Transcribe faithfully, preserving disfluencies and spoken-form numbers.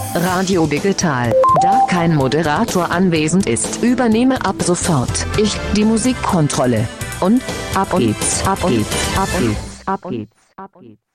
Radio Digital. Da kein Moderator anwesend ist, übernehme ab sofort ich die Musikkontrolle. Und ab geht's, ab geht's, ab geht's, ab geht's, ab geht's.